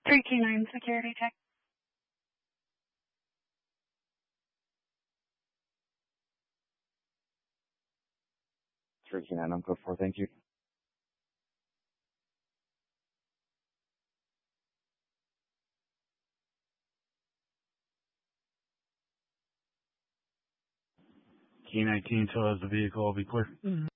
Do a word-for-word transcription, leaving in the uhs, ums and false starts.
three two nine security check. three two nine on code four, thank you. K nineteen, so as the vehicle will be clear. Mm-hmm.